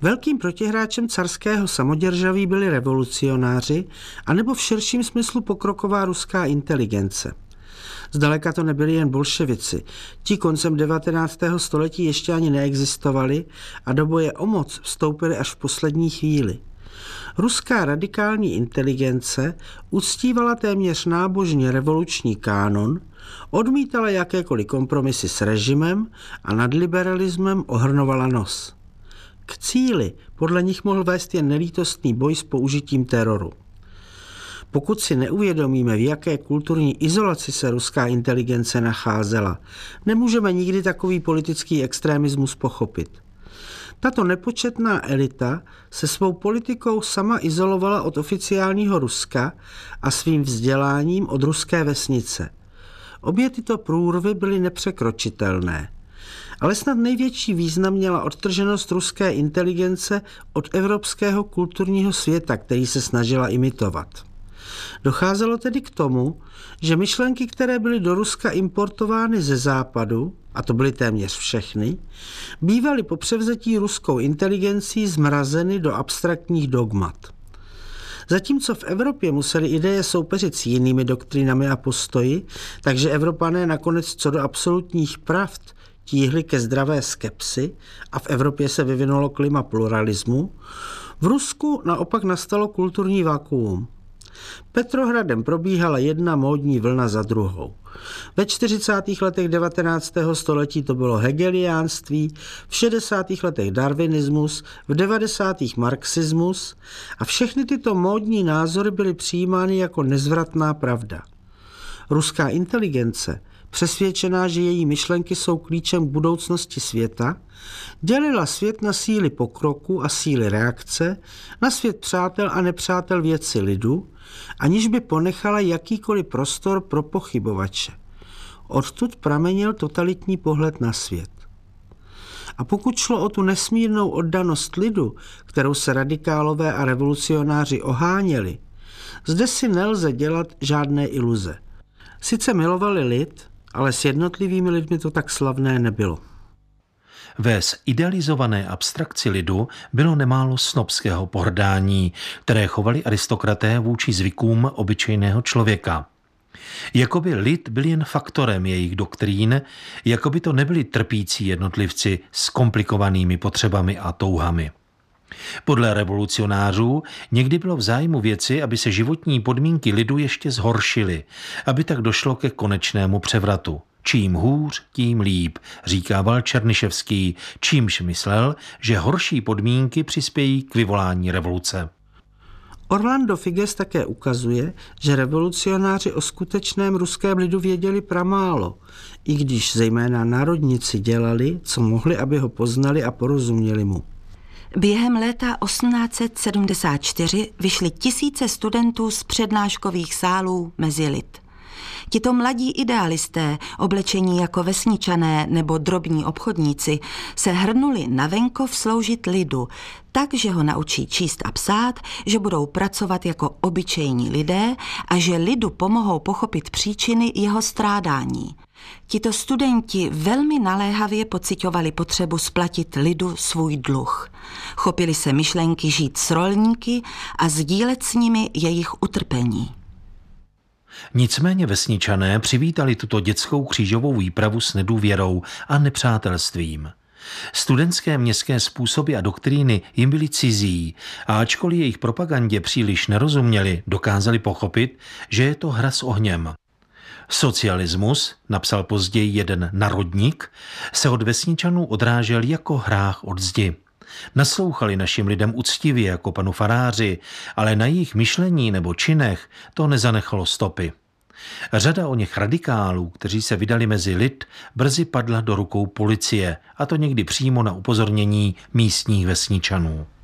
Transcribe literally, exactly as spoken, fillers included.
Velkým protihráčem carského samoděržaví byli revolucionáři, anebo v širším smyslu pokroková ruská inteligence. Zdaleka to nebyli jen bolševici. Ti koncem devatenáctého století ještě ani neexistovali a do boje o moc vstoupili až v poslední chvíli. Ruská radikální inteligence uctívala téměř nábožně revoluční kánon, odmítala jakékoliv kompromisy s režimem a nad liberalismem ohrnovala nos. K cíli podle nich mohl vést jen nelítostný boj s použitím teroru. Pokud si neuvědomíme, v jaké kulturní izolaci se ruská inteligence nacházela, nemůžeme nikdy takový politický extremismus pochopit. Tato nepočetná elita se svou politikou sama izolovala od oficiálního Ruska a svým vzděláním od ruské vesnice. Obě tyto průrvy byly nepřekročitelné. Ale snad největší význam měla odtrženost ruské inteligence od evropského kulturního světa, který se snažila imitovat. Docházelo tedy k tomu, že myšlenky, které byly do Ruska importovány ze západu, a to byly téměř všechny, bývaly po převzetí ruskou inteligencí zmrazeny do abstraktních dogmat. Zatímco v Evropě museli ideje soupeřit s jinými doktrinami a postoji, takže Evropané nakonec co do absolutních pravd tíhli ke zdravé skepsi a v Evropě se vyvinulo klima pluralismu, v Rusku naopak nastalo kulturní vakuum. Petrohradem probíhala jedna módní vlna za druhou. Ve čtyřicátých letech devatenáctého století to bylo hegeliánství, v šedesátých letech darwinismus, v devadesátých marxismus a všechny tyto módní názory byly přijímány jako nezvratná pravda. Ruská inteligence, přesvědčená, že její myšlenky jsou klíčem k budoucnosti světa, dělila svět na síly pokroku a síly reakce, na svět přátel a nepřátel věci lidu, aniž by ponechala jakýkoliv prostor pro pochybovače. Odtud pramenil totalitní pohled na svět. A pokud šlo o tu nesmírnou oddanost lidu, kterou se radikálové a revolucionáři oháněli, zde si nelze dělat žádné iluze. Sice milovali lid, ale s jednotlivými lidmi to tak slavné nebylo. Ve zidealizované abstrakci lidu bylo nemálo snobského pohrdání, které chovali aristokraté vůči zvykům obyčejného člověka. Jakoby lid byl jen faktorem jejich doktrín, jakoby to nebyli trpící jednotlivci s komplikovanými potřebami a touhami. Podle revolucionářů někdy bylo v zájmu věci, aby se životní podmínky lidu ještě zhoršily, aby tak došlo ke konečnému převratu. Čím hůř, tím líp, říkával Černyševský, čímž myslel, že horší podmínky přispějí k vyvolání revoluce. Orlando Figes také ukazuje, že revolucionáři o skutečném ruském lidu věděli pramálo, i když zejména národníci dělali, co mohli, aby ho poznali a porozuměli mu. Během léta osmnáct set sedmdesát čtyři vyšly tisíce studentů z přednáškových sálů mezi lid. Tito mladí idealisté, oblečení jako vesničané nebo drobní obchodníci, se hrnuli na venkov sloužit lidu, tak, že ho naučí číst a psát, že budou pracovat jako obyčejní lidé a že lidu pomohou pochopit příčiny jeho strádání. Tito studenti velmi naléhavě pociťovali potřebu splatit lidu svůj dluh. Chopili se myšlenky žít s rolníky a sdílet s nimi jejich utrpení. Nicméně vesničané přivítali tuto dětskou křížovou výpravu s nedůvěrou a nepřátelstvím. Studentské městské způsoby a doktríny jim byly cizí a ačkoliv jejich propagandě příliš nerozuměli, dokázali pochopit, že je to hra s ohněm. Socialismus, napsal později jeden narodník, se od vesničanů odrážel jako hrách od zdi. Naslouchali našim lidem uctivě jako panu faráři, ale na jejich myšlení nebo činech to nezanechalo stopy. Řada o něch radikálů, kteří se vydali mezi lid, brzy padla do rukou policie, a to někdy přímo na upozornění místních vesničanů.